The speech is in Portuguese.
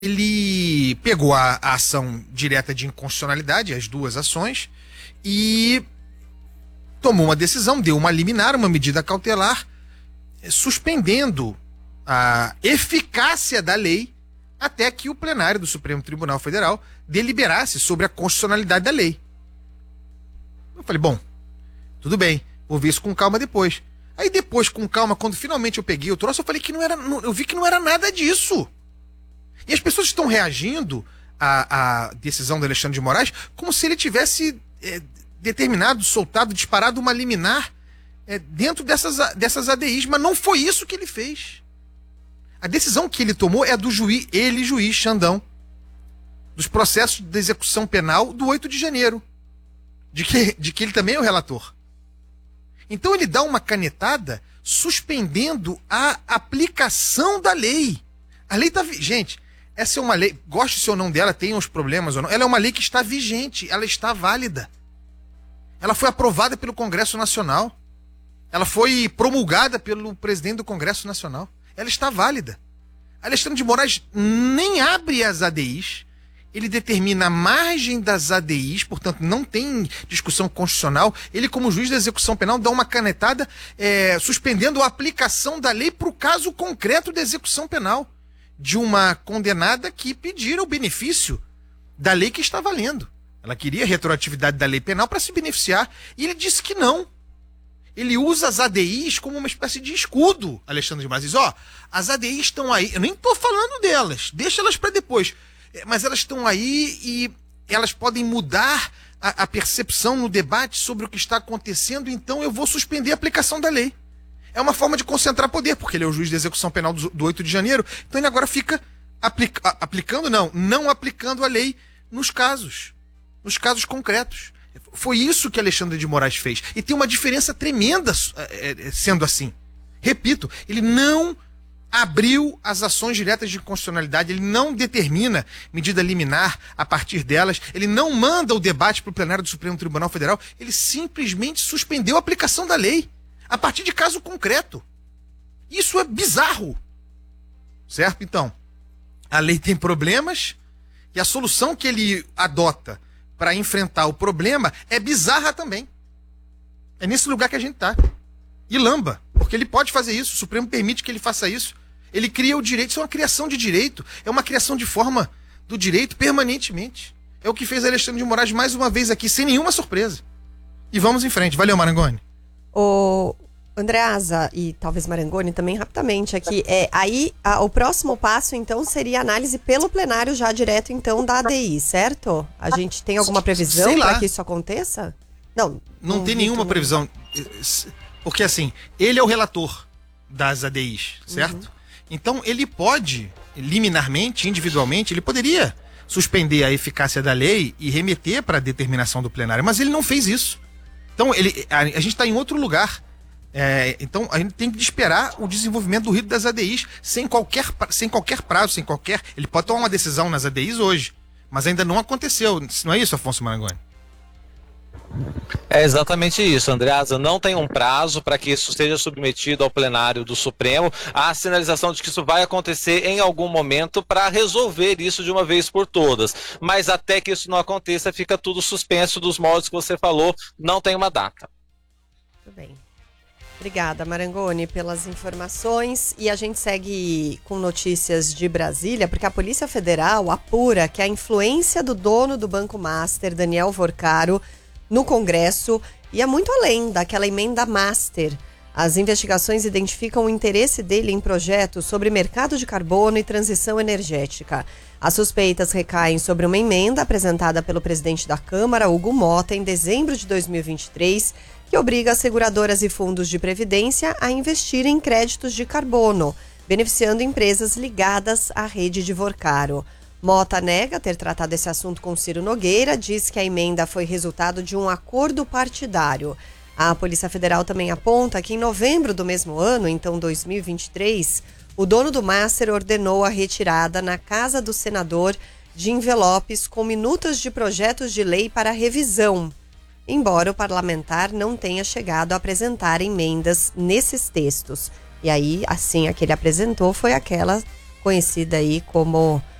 ele pegou a ação direta de inconstitucionalidade, as duas ações, e tomou uma decisão, deu uma liminar, uma medida cautelar, suspendendo a eficácia da lei até que o plenário do Supremo Tribunal Federal deliberasse sobre a constitucionalidade da lei. Eu falei, bom, tudo bem, vou ver isso com calma depois. Aí depois, com calma, quando finalmente eu peguei o troço, eu falei que eu vi que não era nada disso. E as pessoas estão reagindo à decisão do Alexandre de Moraes como se ele tivesse determinado, soltado, disparado uma liminar dentro dessas ADIs, mas não foi isso que ele fez. A decisão que ele tomou é do juiz Xandão, dos processos de execução penal do 8 de janeiro, de que ele também é o relator. Então ele dá uma canetada suspendendo a aplicação da lei. A lei está... Gente, essa é uma lei, goste-se ou não dela, tenha os problemas ou não, ela é uma lei que está vigente, ela está válida. Ela foi aprovada pelo Congresso Nacional. Ela foi promulgada pelo presidente do Congresso Nacional. Ela está válida. Alexandre de Moraes nem abre as ADIs, ele determina a margem das ADIs, portanto não tem discussão constitucional. Ele, como juiz da execução penal, dá uma canetada suspendendo a aplicação da lei para o caso concreto da execução penal de uma condenada que pedira o benefício da lei que está valendo. Ela queria a retroatividade da lei penal para se beneficiar e ele disse que não. Ele usa as ADIs como uma espécie de escudo, Alexandre de Moraes. Diz, as ADIs estão aí, eu nem estou falando delas, deixa elas para depois. Mas elas estão aí e elas podem mudar a percepção no debate sobre o que está acontecendo, então eu vou suspender a aplicação da lei. É uma forma de concentrar poder, porque ele é o juiz de execução penal do 8 de janeiro, então ele agora fica não aplicando a lei nos casos concretos. Foi isso que Alexandre de Moraes fez. E tem uma diferença tremenda sendo assim. Repito, ele não abriu as ações diretas de constitucionalidade, ele não determina medida liminar a partir delas, ele não manda o debate para o plenário do Supremo Tribunal Federal, ele simplesmente suspendeu a aplicação da lei a partir de caso concreto. Isso é bizarro. Certo? Então, a lei tem problemas e a solução que ele adota para enfrentar o problema é bizarra também. É nesse lugar que a gente está. E lamba, porque ele pode fazer isso, o Supremo permite que ele faça isso. Ele cria o direito, isso é uma criação de direito, é uma criação de forma do direito permanentemente. É o que fez Alexandre de Moraes mais uma vez aqui, sem nenhuma surpresa. E vamos em frente. Valeu, Marangoni. O Andreasa e talvez Marangoni também rapidamente aqui. O próximo passo, então, seria a análise pelo plenário já direto, então, da ADI, certo? A gente tem alguma previsão para que isso aconteça? Não tem nenhuma previsão. Porque, assim, ele é o relator das ADIs, certo? Uhum. Então, ele pode, liminarmente, individualmente, ele poderia suspender a eficácia da lei e remeter para a determinação do plenário, mas ele não fez isso. Então, a gente está em outro lugar. Então, a gente tem que esperar o desenvolvimento do rito das ADIs sem qualquer prazo, Ele pode tomar uma decisão nas ADIs hoje, mas ainda não aconteceu. Não é isso, Afonso Marangoni? É exatamente isso, Andreasa. Não tem um prazo para que isso seja submetido ao plenário do Supremo. Há sinalização de que isso vai acontecer em algum momento para resolver isso de uma vez por todas. Mas até que isso não aconteça, fica tudo suspenso dos modos que você falou. Não tem uma data. Muito bem. Obrigada, Marangoni, pelas informações. E a gente segue com notícias de Brasília, porque a Polícia Federal apura que a influência do dono do Banco Master, Daniel Vorcaro, no Congresso ia muito além daquela emenda Master. As investigações identificam o interesse dele em projetos sobre mercado de carbono e transição energética. As suspeitas recaem sobre uma emenda apresentada pelo presidente da Câmara, Hugo Motta, em dezembro de 2023, que obriga as seguradoras e fundos de previdência a investir em créditos de carbono, beneficiando empresas ligadas à rede de Vorcaro. Motta nega ter tratado esse assunto com Ciro Nogueira, diz que a emenda foi resultado de um acordo partidário. A Polícia Federal também aponta que em novembro do mesmo ano, então 2023, o dono do Master ordenou a retirada na casa do senador de envelopes com minutas de projetos de lei para revisão, embora o parlamentar não tenha chegado a apresentar emendas nesses textos. E aí, assim, a que ele apresentou foi aquela conhecida aí como